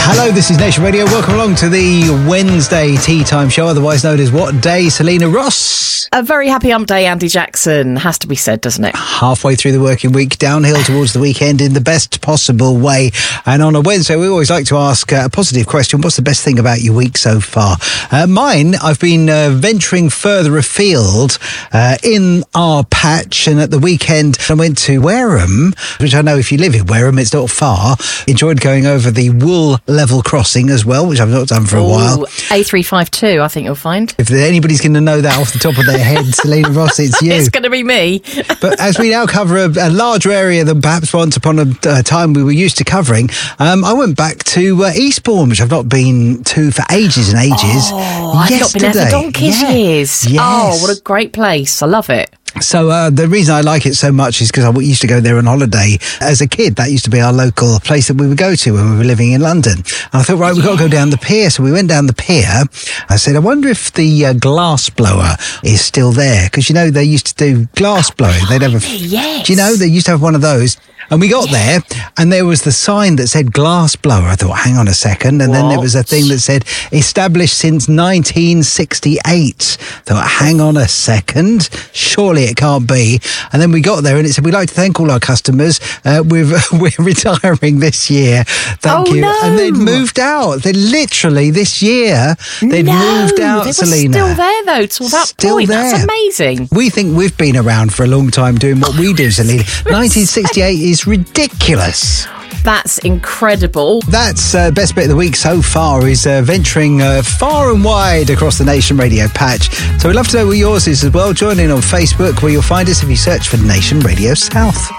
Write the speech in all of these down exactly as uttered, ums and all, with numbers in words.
Hello, this is Nation Radio. Welcome along to the Wednesday Tea Time Show, otherwise known as What Day, Selena Ross. A very happy hump day, Andy Jackson, has to be said, doesn't it? Halfway through the working week, downhill towards the weekend in the best possible way. And on a Wednesday, we always like to ask a positive question. What's the best thing about your week so far? Uh, mine, I've been uh, venturing further afield uh, in our patch, and at the weekend I went to Wareham, which I know if you live in Wareham, it's not far. Enjoyed going over the Wool level crossing as well, which I've not done for a Ooh, while. A three five two, I think you'll find. If anybody's going to know that off the top of their head, Selena Ross, it's you. It's going to be me. But as we now cover a, a larger area than perhaps once upon a uh, time we were used to covering, um, I went back to uh, Eastbourne, which I've not been to for ages and ages. Oh, I've Yesterday. not been there for donkey's yeah. years. Yes. Oh, what a great place. I love it. So uh, the reason I like it so much is because I used to go there on holiday as a kid. That used to be our local place that we would go to when we were living in London. And I thought, right, we've got to go down the pier. So we went down the pier. I said, I wonder if the uh, glass blower is still there. Because, you know, they used to do glass blowing. They'd have a, yes. Do you know, they used to have one of those. And we got there, and there was the sign that said glass blower. I thought, hang on a second. And what? then there was a thing that said established since nineteen sixty-eight. I thought, hang on a second. Surely it can't be. And then we got there, and it said, we'd like to thank all our customers. Uh, we're, we're retiring this year. Thank oh, you. No. And they'd moved out. They literally, this year, they'd no, moved out, they Selena. Were still there, though, till that still point. There. That's amazing. We think we've been around for a long time doing what we do, Selena. nineteen sixty-eight is ridiculous. That's incredible. That's uh, best bit of the week so far is uh, venturing uh, far and wide across the Nation Radio patch. So we'd love to know what yours is as well. Join in on Facebook, where you'll find us if you search for Nation Radio South.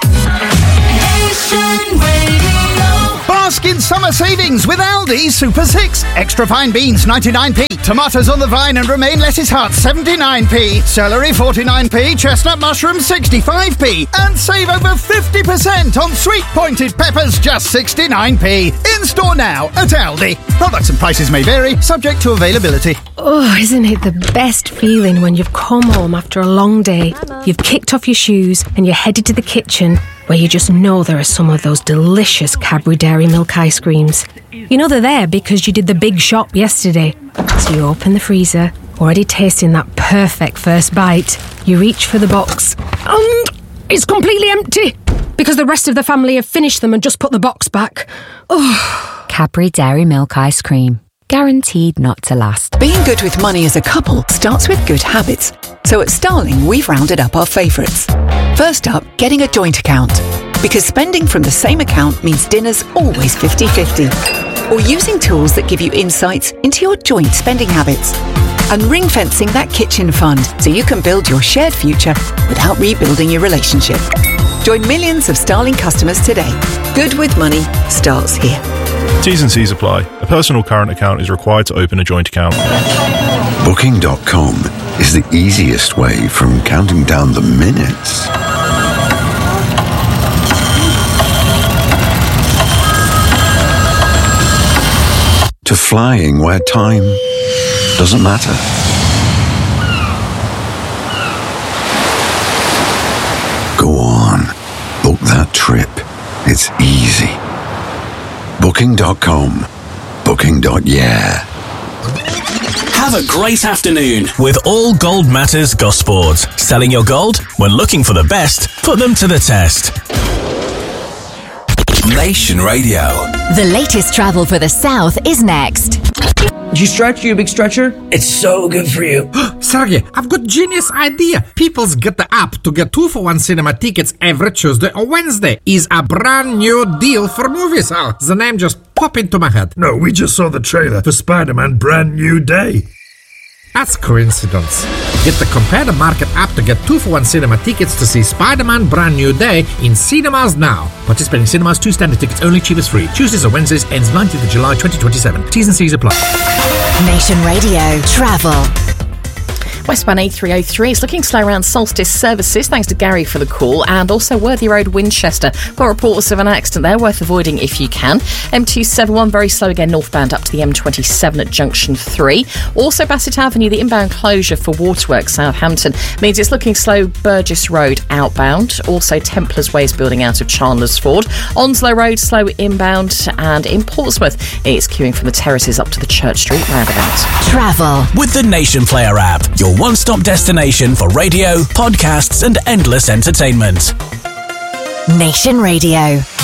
Nation Radio. Bask in summer savings with Aldi Super six. Extra fine beans ninety-nine p. Tomatoes on the vine and romaine lettuce hearts seventy-nine p. Celery forty-nine p. Chestnut mushrooms sixty-five p. And save over fifty percent on sweet pointed peppers just sixty-nine p. In store now at Aldi. Products and prices may vary, subject to availability. Oh, isn't it the best feeling when you've come home after a long day, you've kicked off your shoes and you're headed to the kitchen, where you just know there are some of those delicious Cadbury Dairy Milk ice creams. You know they're there because you did the big shop yesterday. So you open the freezer, already tasting that perfect first bite. You reach for the box, and it's completely empty because the rest of the family have finished them and just put the box back. Oh. Cadbury Dairy Milk Ice Cream. Guaranteed not to last. Being good with money as a couple starts with good habits. So at Starling, we've rounded up our favourites. First up, getting a joint account. Because spending from the same account means dinner's always fifty-fifty. Or using tools that give you insights into your joint spending habits. And ring-fencing that kitchen fund so you can build your shared future without rebuilding your relationship. Join millions of Starling customers today. Good with money starts here. T's and C's apply. A personal current account is required to open a joint account. Booking dot com is the easiest way from counting down the minutes to flying where time doesn't matter. Go on, book that trip. It's easy. Booking dot com. Booking. Yeah. Have a great afternoon with All Gold Matters Gosports. Selling your gold? When looking for the best, put them to the test. Nation Radio. The latest travel for the South is next. Do you stretch, you big stretcher? It's so good for you. Sergey, I've got genius idea. People's got the app to get two for one cinema tickets every Tuesday or Wednesday. Is a brand new deal for movies. Oh, the name just popped into my head. No, we just saw the trailer for Spider-Man Brand New Day. That's coincidence. Get the Compare the Market app to get two for one cinema tickets to see Spider-Man Brand New Day in cinemas now. Participating cinemas, two standard tickets only, cheapest free. Tuesdays or Wednesdays, ends nineteenth of July twenty twenty-seven. T's and C's apply. Nation Radio Travel. Westbound A three oh three, it's looking slow around Solstice Services. Thanks to Gary for the call. And also Worthy Road, Winchester. Got reports of an accident there, worth avoiding if you can. M two seventy-one, very slow again, northbound up to the M twenty-seven at junction three. Also Bassett Avenue, the inbound closure for Waterworks, Southampton, means it's looking slow Burgess Road outbound. Also Templars Way is building out of Chandler's Ford. Onslow Road, slow inbound. And in Portsmouth, it's queuing from the terraces up to the Church Street roundabout. Travel with the Nation Player app, your one-stop destination for radio, podcasts and endless entertainment. Nation Radio.